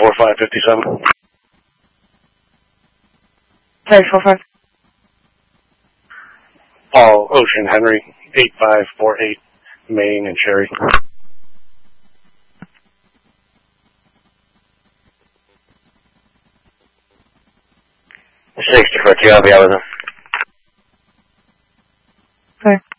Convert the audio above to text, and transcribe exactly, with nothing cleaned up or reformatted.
four five five seven. Sorry, four five. Paul Ocean Henry, eight five four eight, Maine and Cherry. sixty for two, I'll be out with him. Okay.